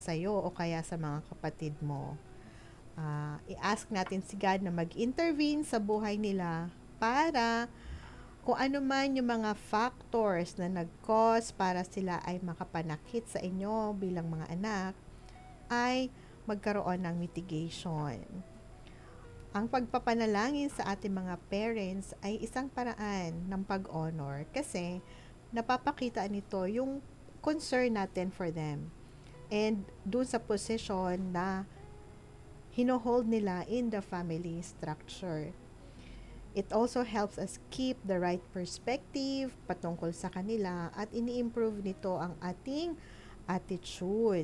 sa'yo o kaya sa mga kapatid mo. I-ask natin si God na mag-intervene sa buhay nila para kung ano man yung mga factors na nag-cause para sila ay makapanakit sa inyo bilang mga anak, ay magkaroon ng mitigation. Ang pagpapanalangin sa ating mga parents ay isang paraan ng pag-honor kasi napapakita nito yung concern natin for them. And dun sa position na hinohold nila in the family structure. It also helps us keep the right perspective patungkol sa kanila at ini-improve nito ang ating attitude.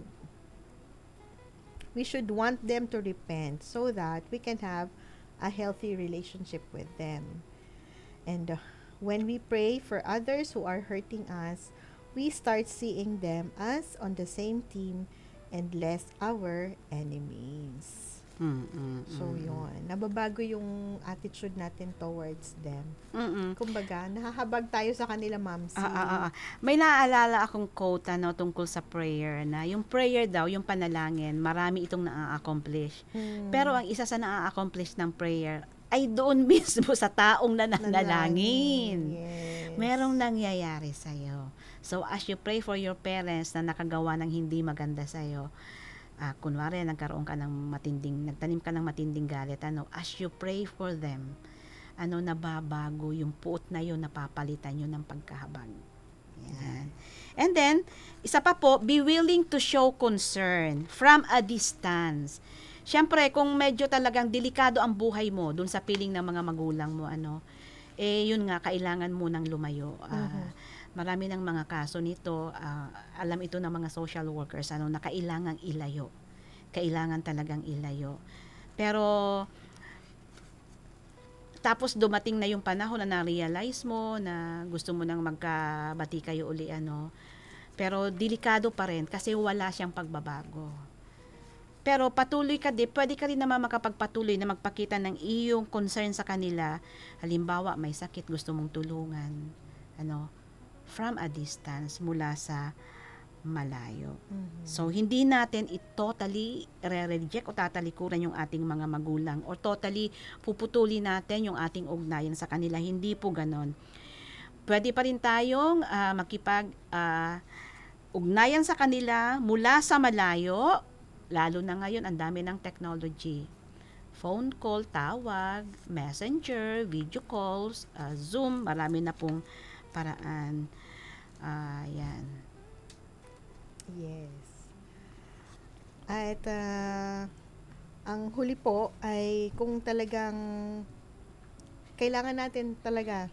We should want them to repent so that we can have a healthy relationship with them. And when we pray for others who are hurting us, we start seeing them as on the same team and less our enemies. So, yun. Nababago yung attitude natin towards them. Kumbaga, nahahabag tayo sa kanila, Mamsi. May naaalala akong quote tungkol sa prayer na yung prayer daw, yung panalangin, marami itong na-accomplish. Pero ang isa sa na-accomplish ng prayer ay doon mismo sa taong nananalangin. Yes. Merong nangyayari sa'yo. So, as you pray for your parents na nakagawa ng hindi maganda sa'yo, kunwari nagtanim ka ng matinding galit, as you pray for them, nababago yung puot na yun, napapalitan yun ng pagkahabag. Yan. And then, isa pa po, be willing to show concern from a distance. Siyempre, kung medyo talagang delikado ang buhay mo dun sa piling ng mga magulang mo, yun nga, kailangan mo nang lumayo. Marami ng mga kaso nito, alam ito ng mga social workers, na kailangang ilayo. Kailangan talagang ilayo. Pero, tapos dumating na yung panahon na na-realize mo na gusto mo nang magkabati kayo uli, pero delikado pa rin kasi wala siyang pagbabago. Pero patuloy ka din, pwede ka rin naman makapagpatuloy na magpakita ng iyong concern sa kanila. Halimbawa, may sakit, gusto mong tulungan. From a distance, mula sa malayo. So, hindi natin totally re-reject o tatalikuran yung ating mga magulang or totally puputuli natin yung ating ugnayan sa kanila. Hindi po ganon. Pwede pa rin tayong ugnayan sa kanila mula sa malayo, lalo na ngayon, ang dami ng technology. Phone call, tawag, messenger, video calls, Zoom, marami na pong paraan. Yan. Yes. At ang huli po ay kung talagang kailangan natin talaga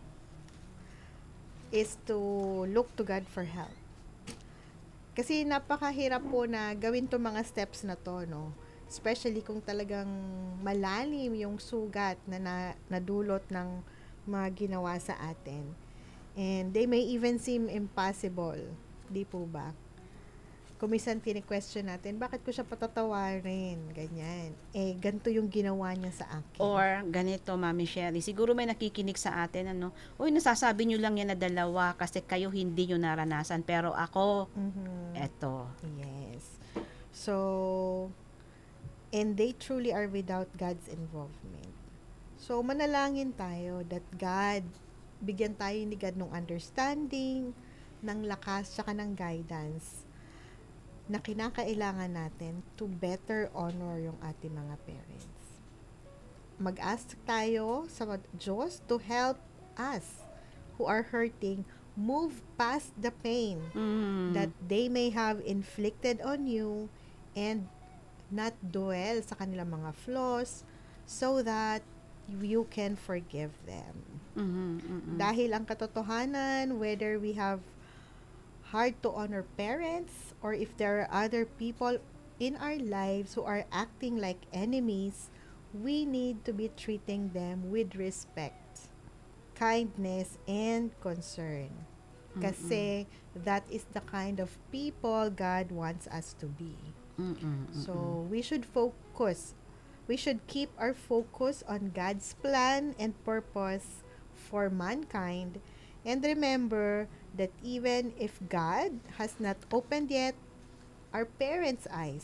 is to look to God for help. Kasi napakahirap po na gawin to mga steps na to, no? Especially kung talagang malalim yung sugat na nadulot ng mga ginawa sa atin. And they may even seem impossible. Di po ba? Kung minsan tini-question natin, bakit ko siya patatawarin? Ganyan. Ganito yung ginawa niya sa akin. Or ganito, Mami Sherry, siguro may nakikinig sa atin, uy, nasasabi nyo lang yan na dalawa kasi kayo hindi nyo naranasan, pero ako, eto. Yes. So, and they truly are without God's involvement. So, manalangin tayo that God, bigyan tayo ni God ng understanding, ng lakas, tsaka ng guidance na kinakailangan natin to better honor yung ating mga parents. Mag-ask tayo sa Diyos to help us who are hurting move past the pain that they may have inflicted on you and not dwell sa kanilang mga flaws so that you can forgive them. Dahil ang katotohanan, whether we have hard to honor parents or if there are other people in our lives who are acting like enemies, we need to be treating them with respect, kindness, and concern. Kasi that is the kind of people God wants us to be. So we should focus. We should keep our focus on God's plan and purpose for mankind. And remember that even if God has not opened yet our parents' eyes.